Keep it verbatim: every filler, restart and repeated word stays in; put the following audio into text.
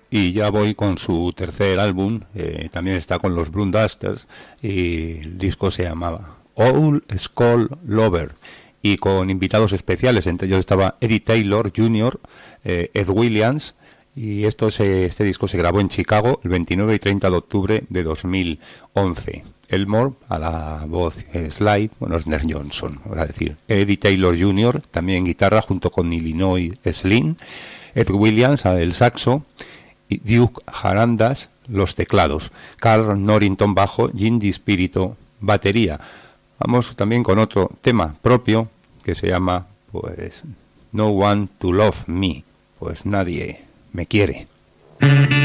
y ya voy con su tercer álbum, eh, también está con los Brewdusters, y el disco se llamaba Old School Lover, y con invitados especiales, entre ellos estaba Eddie Taylor junior, eh, Ed Williams, y esto se, este disco se grabó en Chicago el veintinueve y treinta de octubre de dos mil once. Elmore a la voz, eh, slide, bueno, es Ned Johnson, voy a decir, Eddie Taylor junior, también guitarra junto con Illinois Slim, Ed Williams al saxo, y Duke Harandas los teclados, Carl Norrington bajo, Jindy Spirito batería. Vamos también con otro tema propio que se llama, pues, No One to Love Me, pues nadie me quiere.